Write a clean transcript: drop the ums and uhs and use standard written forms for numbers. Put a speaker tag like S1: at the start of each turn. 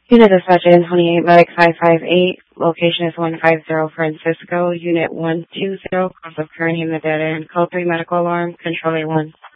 S1: Unit dispatch in 28 Medic 558. Location is 150 Francisco. Unit 120. Cause of current in the dead end. Call 3 medical alarm. Control A1.